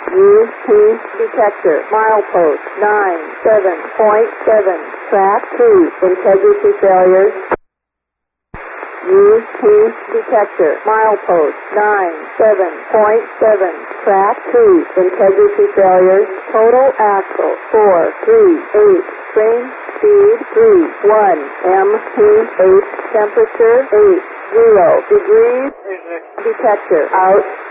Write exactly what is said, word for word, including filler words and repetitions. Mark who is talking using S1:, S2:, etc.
S1: U P detector, milepost nine seven point seven, track two, integrity failures. U P detector, milepost nine seven point seven, track two, integrity failures, total axle four three eight, train speed three one, M P eight, temperature eight zero degrees, detector out.